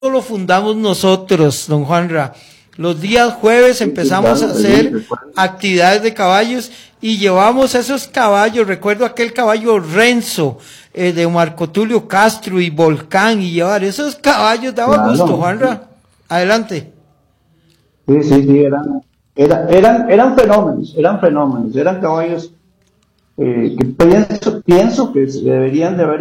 lo fundamos nosotros, don Juanra. Los días jueves empezamos a hacer actividades de caballos y llevamos esos caballos. Recuerdo aquel caballo Renzo de Marco Tulio Castro y Volcán, y llevar esos caballos daba gusto, Juanra. Adelante. Sí, eran fenómenos, eran caballos que pienso que deberían de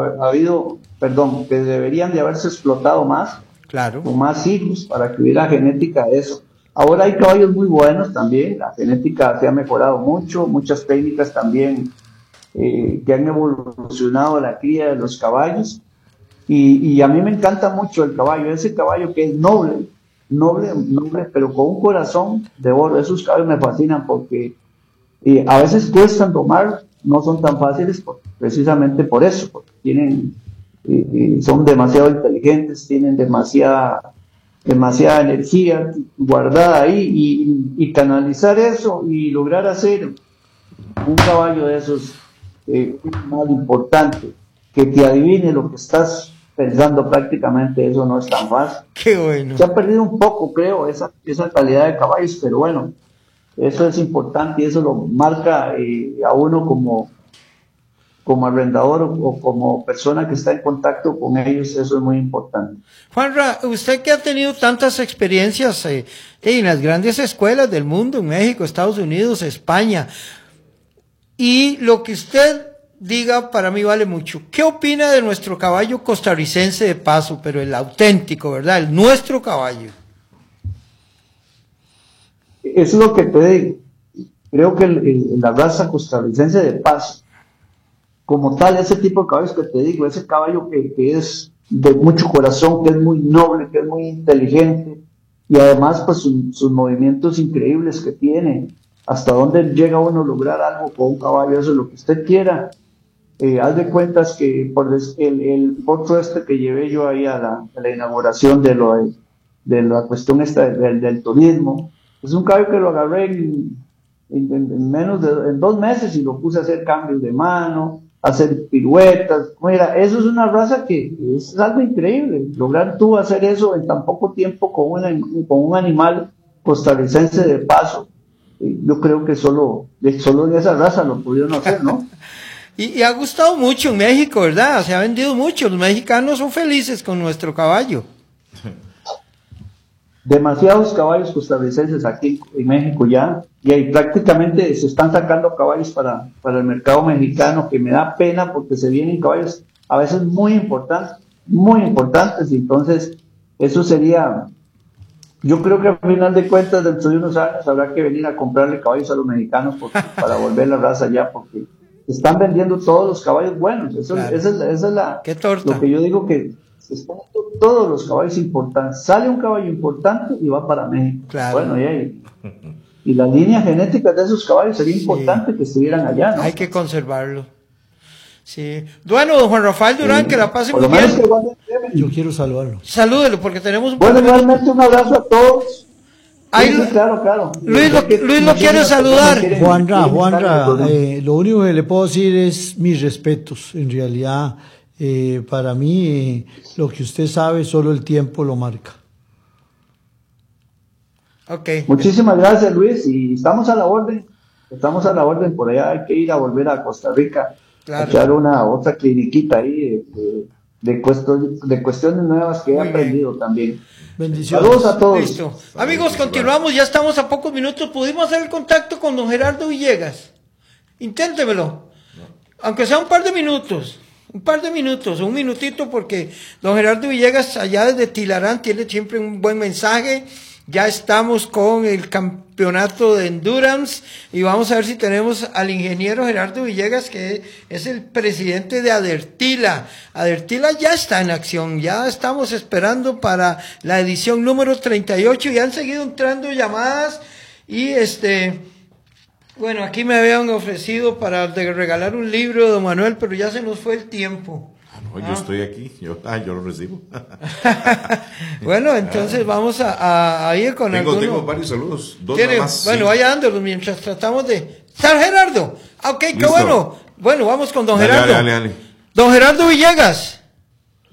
haberse explotado más. Claro. Con más hijos para que hubiera genética de eso. Ahora hay caballos muy buenos también, la genética se ha mejorado mucho, muchas técnicas también que han evolucionado la cría de los caballos, y a mí me encanta mucho el caballo, ese caballo que es noble, pero con un corazón de oro. Esos caballos me fascinan porque a veces cuestan domar, no son tan fáciles precisamente por eso, porque son demasiado inteligentes, tienen demasiada energía guardada ahí, y canalizar eso y lograr hacer un caballo de esos más importante, que te adivine lo que estás pensando, prácticamente eso no es tan fácil. Qué bueno. Se ha perdido un poco, creo, esa calidad de caballos, pero bueno, eso es importante y eso lo marca a uno como arrendador o como persona que está en contacto con ellos. Eso es muy importante. Juanra, usted que ha tenido tantas experiencias en las grandes escuelas del mundo, en México, Estados Unidos, España, y lo que usted diga para mí vale mucho. ¿Qué opina de nuestro caballo costarricense de paso, pero el auténtico, verdad? El nuestro caballo. Eso es lo que te digo. Creo que la raza costarricense de paso, como tal, ese tipo de caballos que te digo, ese caballo que es de mucho corazón, que es muy noble, que es muy inteligente, y además pues sus movimientos increíbles que tiene, hasta dónde llega uno a lograr algo con un caballo, eso es lo que usted quiera. Haz de cuentas que por el potro que llevé yo ahí a la inauguración de la cuestión del turismo, es un caballo que lo agarré en menos en 2 meses y lo puse a hacer cambios de mano, hacer piruetas. Mira, eso es una raza que es algo increíble, lograr tú hacer eso en tan poco tiempo con un animal costarricense de paso. Yo creo que solo en esa raza lo pudieron hacer, ¿no? y ha gustado mucho en México, ¿verdad? Se ha vendido mucho, los mexicanos son felices con nuestro caballo. Demasiados caballos costarricenses aquí en México ya, y ahí prácticamente se están sacando caballos para el mercado mexicano, que me da pena porque se vienen caballos a veces muy importantes, y entonces eso sería, yo creo que al final de cuentas dentro de unos años habrá que venir a comprarle caballos a los mexicanos para volver la raza ya, porque están vendiendo todos los caballos buenos. Claro. Esa es lo que yo digo, que se están dando todos los caballos importantes. Sale un caballo importante y va para México. Claro. Bueno, y la línea genética de esos caballos sería importante que estuvieran allá, ¿no? Hay que conservarlo. Sí. Bueno, don Juan Rafael Durán, que la pase muy bien. Yo quiero saludarlo. Salúdelo, porque tenemos un Bueno, igualmente un abrazo a todos. Sí, claro. Luis lo quiere saludar. Juanra, lo único que le puedo decir es mis respetos. En realidad, para mí, lo que usted sabe, solo el tiempo lo marca. Okay. Muchísimas gracias, Luis, y estamos a la orden. Por allá hay que ir a volver a Costa Rica, a echar otra cliniquita ahí de cuestiones nuevas que he aprendido también. Bendiciones. Saludos a todos. Listo. Amigos, continuamos, ya estamos a pocos minutos. Pudimos hacer el contacto con don Gerardo Villegas. Inténtemelo. Aunque sea un par de minutos, un minutito, porque don Gerardo Villegas allá desde Tilarán tiene siempre un buen mensaje. Ya estamos con el campeonato de Endurance y vamos a ver si tenemos al ingeniero Gerardo Villegas, que es el presidente de Adertila. Adertila ya está en acción, ya estamos esperando para la edición número 38 y han seguido entrando llamadas y bueno, aquí me habían ofrecido para regalar un libro de don Manuel, pero ya se nos fue el tiempo. Yo estoy aquí, yo lo recibo. Bueno, entonces vamos a ir con Tengo varios saludos, dos más. Bueno, vaya dándolos mientras tratamos de... ¡San Gerardo! Ok, qué bueno. Bueno, vamos con don Gerardo. Dale. Don Gerardo Villegas.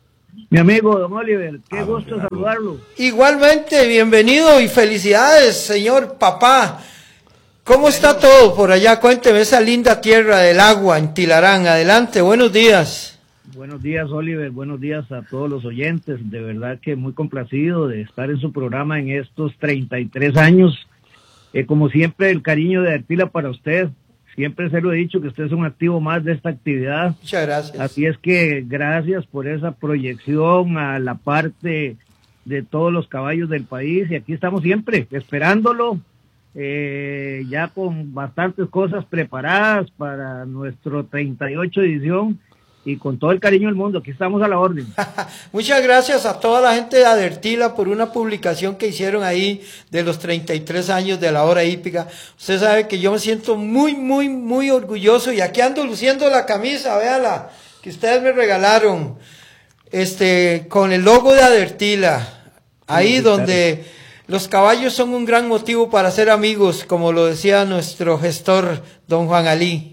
Mi amigo don Oliver, qué gusto saludarlo. Igualmente, bienvenido y felicidades, señor papá. ¿Cómo está todo por allá? Cuénteme esa linda tierra del agua en Tilarán. Adelante, buenos días. Buenos días, Oliver. Buenos días a todos los oyentes. De verdad que muy complacido de estar en su programa en estos 33 años. Como siempre, el cariño de Artila para usted. Siempre se lo he dicho que usted es un activo más de esta actividad. Muchas gracias. Así es que gracias por esa proyección a la parte de todos los caballos del país. Y aquí estamos siempre esperándolo. Ya con bastantes cosas preparadas para nuestro 38 edición y con todo el cariño del mundo, aquí estamos a la orden. Muchas gracias a toda la gente de Adertila por una publicación que hicieron ahí de los 33 años de la hora hípica. Usted sabe que yo me siento muy orgulloso y aquí ando luciendo la camisa, véala, que ustedes me regalaron, con el logo de Adertila, ahí sí, donde los caballos son un gran motivo para ser amigos, como lo decía nuestro gestor, don Juan Ali.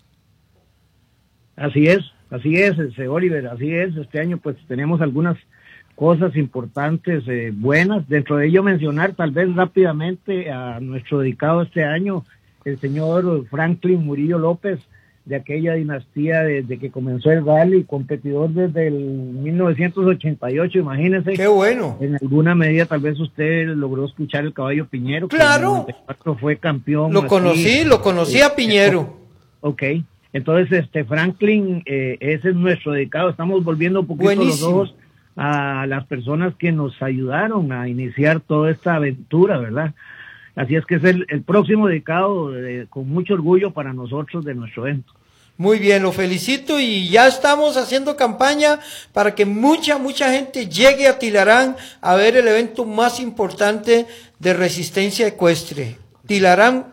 Así es, Oliver, así es. Este año pues tenemos algunas cosas importantes, buenas. Dentro de ello mencionar tal vez rápidamente a nuestro dedicado este año, el señor Franklin Murillo López, de aquella dinastía desde que comenzó el rally, competidor desde el 1988, imagínense. ¡Qué bueno! En alguna medida tal vez usted logró escuchar el caballo Piñero. ¡Claro! Que en el 94 fue campeón. Lo conocí a Piñero. Ok, entonces Franklin, ese es nuestro dedicado. Estamos volviendo un poquito los ojos a las personas que nos ayudaron a iniciar toda esta aventura, ¿verdad? Así es que es el próximo dedicado con mucho orgullo para nosotros de nuestro evento. Muy bien, lo felicito y ya estamos haciendo campaña para que mucha gente llegue a Tilarán a ver el evento más importante de resistencia ecuestre. Tilarán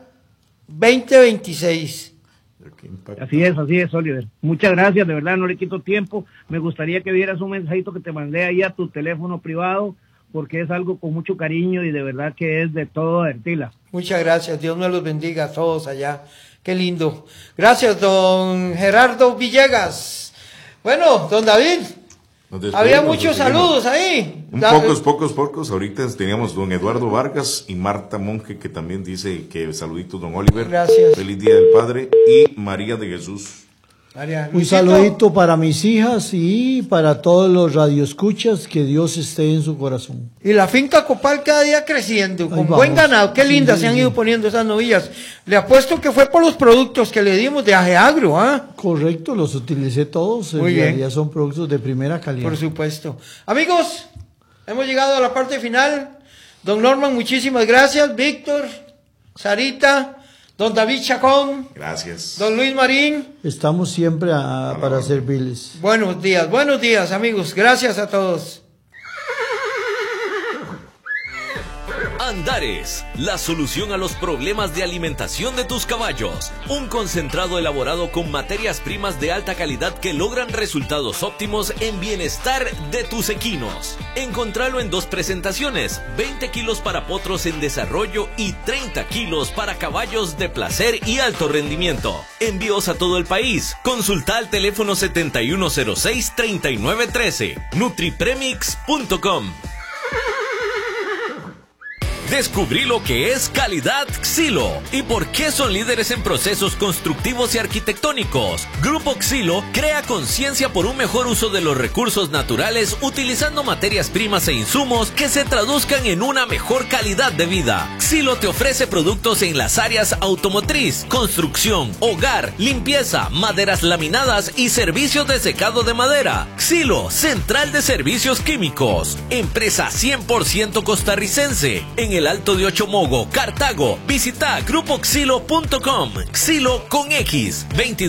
2026. Así es, Oliver. Muchas gracias, de verdad, no le quito tiempo. Me gustaría que vieras un mensajito que te mandé ahí a tu teléfono privado, porque es algo con mucho cariño y de verdad que es de todo Artila. Muchas gracias, Dios me los bendiga a todos allá. Qué lindo. Gracias, don Gerardo Villegas. Bueno, don David, había muchos saludos ahí. Pocos. Ahorita teníamos don Eduardo Vargas y Marta Monge, que también dice que saluditos, don Oliver. Gracias. Feliz Día del Padre. Y María de Jesús. Un saludito para mis hijas y para todos los radioescuchas, que Dios esté en su corazón. Y la finca Copal cada día creciendo, con buen ganado, qué lindas se han ido poniendo esas novillas. Le apuesto que fue por los productos que le dimos de Ageagro, ¿ah? Correcto, los utilicé todos, muy bien. Ya son productos de primera calidad. Por supuesto. Amigos, hemos llegado a la parte final. Don Norman, muchísimas gracias. Víctor, Sarita, don David Chacón. Gracias. Don Luis Marín. Estamos siempre para servirles. Buenos días, amigos. Gracias a todos. Andares, la solución a los problemas de alimentación de tus caballos. Un concentrado elaborado con materias primas de alta calidad que logran resultados óptimos en bienestar de tus equinos. Encontralo en 2 presentaciones, 20 kilos para potros en desarrollo y 30 kilos para caballos de placer y alto rendimiento. Envíos a todo el país. Consulta al teléfono 7106-3913. nutripremix.com. Descubrí lo que es calidad Xilo y por qué son líderes en procesos constructivos y arquitectónicos. Grupo Xilo crea conciencia por un mejor uso de los recursos naturales utilizando materias primas e insumos que se traduzcan en una mejor calidad de vida. Xilo te ofrece productos en las áreas automotriz, construcción, hogar, limpieza, maderas laminadas y servicios de secado de madera. Xilo, central de servicios químicos. Empresa 100% costarricense. En el Alto de Ochomogo, Cartago. Visita grupoxilo.com. Xilo con X,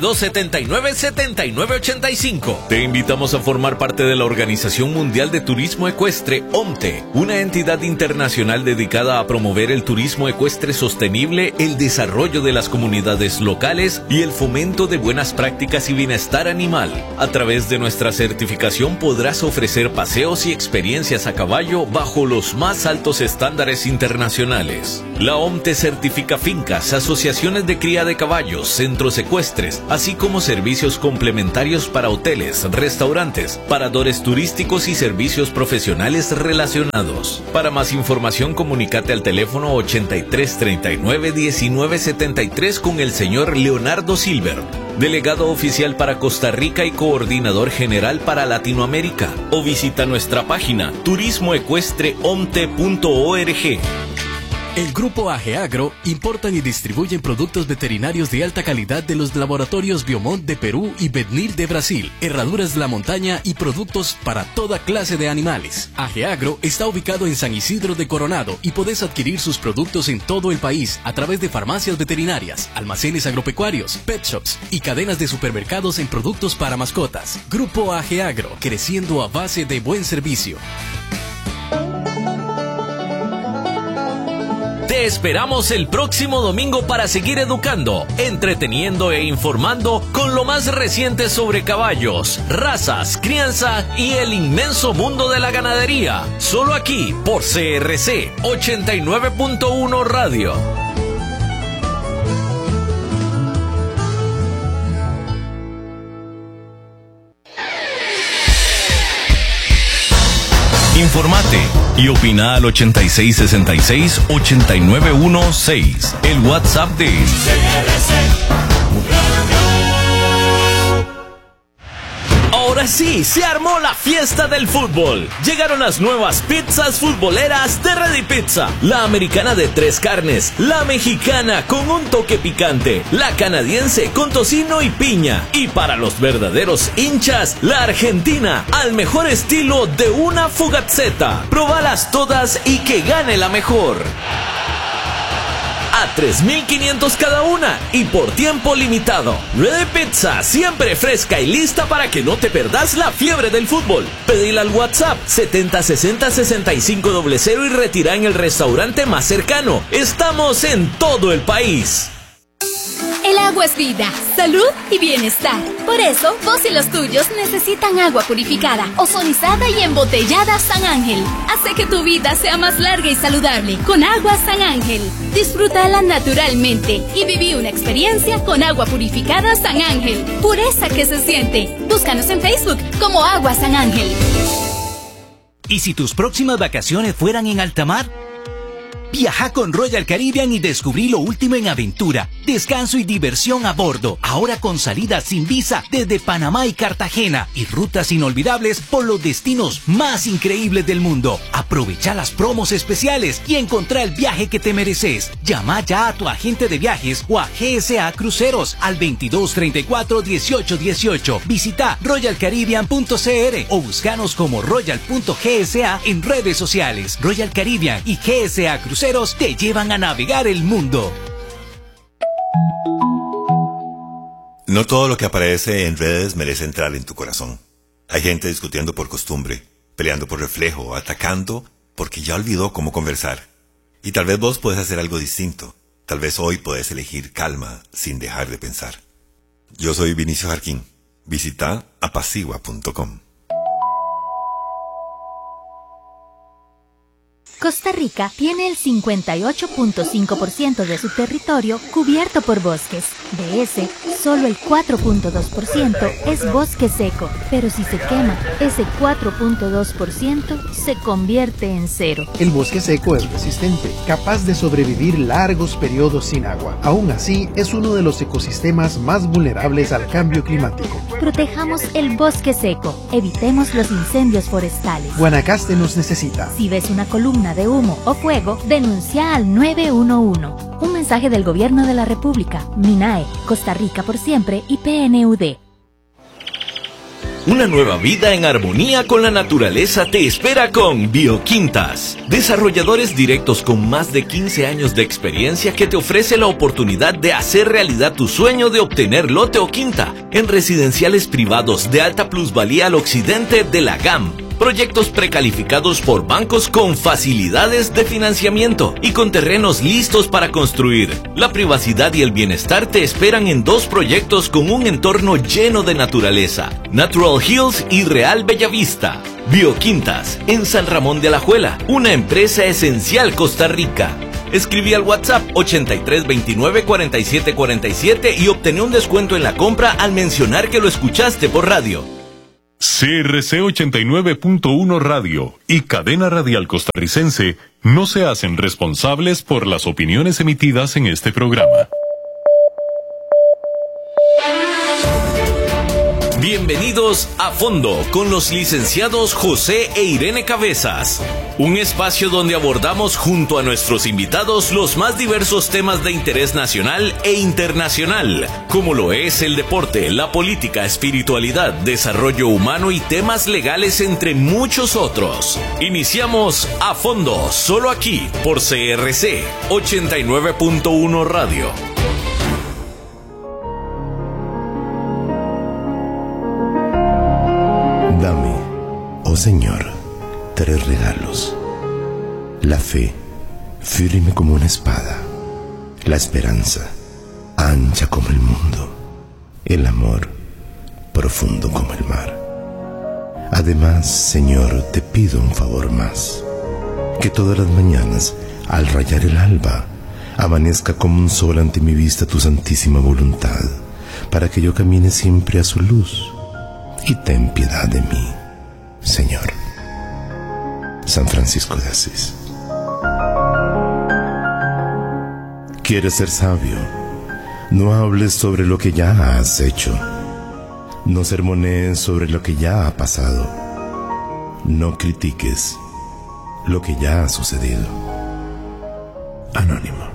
2279-7985. Te invitamos a formar parte de la Organización Mundial de Turismo Ecuestre, OMTE, una entidad internacional dedicada a promover el turismo ecuestre sostenible, el desarrollo de las comunidades locales y el fomento de buenas prácticas y bienestar animal. A través de nuestra certificación podrás ofrecer paseos y experiencias a caballo bajo los más altos estándares internacionales internacionales. La OM te certifica fincas, asociaciones de cría de caballos, centros ecuestres, así como servicios complementarios para hoteles, restaurantes, paradores turísticos y servicios profesionales relacionados. Para más información, comunícate al teléfono 83 39 19 73 con el señor Leonardo Silver, delegado oficial para Costa Rica y coordinador general para Latinoamérica, o visita nuestra página turismoecuestreomte.org. El Grupo AGEAGRO importan y distribuyen productos veterinarios de alta calidad de los laboratorios Biomont de Perú y Betnil de Brasil, herraduras de la montaña y productos para toda clase de animales. AGEAGRO está ubicado en San Isidro de Coronado y podés adquirir sus productos en todo el país a través de farmacias veterinarias, almacenes agropecuarios, pet shops y cadenas de supermercados en productos para mascotas. Grupo AGEAGRO, creciendo a base de buen servicio. Te esperamos el próximo domingo para seguir educando, entreteniendo e informando con lo más reciente sobre caballos, razas, crianza y el inmenso mundo de la ganadería. Solo aquí por CRC 89.1 Radio. Informate y opina al 8666-8916, el WhatsApp de Ahora sí, se armó la fiesta del fútbol. Llegaron las nuevas pizzas futboleras de Ready Pizza. La americana de 3 carnes, la mexicana con un toque picante, la canadiense con tocino y piña. Y para los verdaderos hinchas, la argentina, al mejor estilo de una fugazzetta. Probalas todas y que gane la mejor. A 3.500 cada una y por tiempo limitado. Ready Pizza, siempre fresca y lista para que no te perdas la fiebre del fútbol. Pedila al WhatsApp 7060-6500 y retira en el restaurante más cercano. Estamos en todo el país. El agua es vida, salud y bienestar. Por eso, vos y los tuyos necesitan agua purificada, ozonizada y embotellada San Ángel. Hace que tu vida sea más larga y saludable con agua San Ángel. Disfrútala naturalmente y viví una experiencia con agua purificada San Ángel. Pureza que se siente. Búscanos en Facebook como Agua San Ángel. ¿Y si tus próximas vacaciones fueran en alta mar? Viaja con Royal Caribbean y descubrí lo último en aventura, descanso y diversión a bordo. Ahora con salidas sin visa desde Panamá y Cartagena y rutas inolvidables por los destinos más increíbles del mundo. Aprovecha las promos especiales y encontrá el viaje que te mereces. Llama ya a tu agente de viajes o a GSA Cruceros al 2234-1818. Visita royalcaribbean.cr o búscanos como royal.gsa en redes sociales. Royal Caribbean y GSA Cruceros te llevan a navegar el mundo. No todo lo que aparece en redes merece entrar en tu corazón. Hay gente discutiendo por costumbre, peleando por reflejo, atacando porque ya olvidó cómo conversar. Y tal vez vos podés hacer algo distinto. Tal vez hoy podés elegir calma sin dejar de pensar. Yo soy Vinicio Jarquín. Visita apacigua.com. Costa Rica tiene el 58.5% de su territorio cubierto por bosques. De ese, solo el 4.2% es bosque seco. Pero si se quema, ese 4.2% se convierte en cero. El bosque seco es resistente, capaz de sobrevivir largos periodos sin agua. Aún así, es uno de los ecosistemas más vulnerables al cambio climático. Protejamos el bosque seco. Evitemos los incendios forestales. Guanacaste nos necesita. Si ves una columna de humo o fuego, denuncia al 911. Un mensaje del Gobierno de la República, MINAE, Costa Rica por siempre y PNUD. Una nueva vida en armonía con la naturaleza te espera con Bioquintas. Desarrolladores directos con más de 15 años de experiencia que te ofrece la oportunidad de hacer realidad tu sueño de obtener lote o quinta en residenciales privados de alta plusvalía al occidente de la GAM. proyectos precalificados por bancos con facilidades de financiamiento y con terrenos listos para construir. La privacidad y el bienestar te esperan en 2 proyectos con un entorno lleno de naturaleza: Natural Hills y Real Bellavista. Bioquintas, en San Ramón de Alajuela, una empresa esencial Costa Rica. Escribí al WhatsApp 8329-4747 y obtené un descuento en la compra al mencionar que lo escuchaste por radio. CRC 89.1 Radio y Cadena Radial Costarricense no se hacen responsables por las opiniones emitidas en este programa. Bienvenidos a Fondo con los licenciados José e Irene Cabezas. Un espacio donde abordamos junto a nuestros invitados los más diversos temas de interés nacional e internacional, como lo es el deporte, la política, espiritualidad, desarrollo humano y temas legales, entre muchos otros. Iniciamos A Fondo, solo aquí por CRC 89.1 Radio. Dame, oh Señor, 3 regalos: la fe, firme como una espada; la esperanza, ancha como el mundo; el amor, profundo como el mar. Además, Señor, te pido un favor más: que todas las mañanas, al rayar el alba, amanezca como un sol ante mi vista tu santísima voluntad, para que yo camine siempre a su luz. Y ten piedad de mí, Señor. San Francisco de Asís. ¿Quieres ser sabio? No hables sobre lo que ya has hecho. No sermonees sobre lo que ya ha pasado. No critiques lo que ya ha sucedido. Anónimo.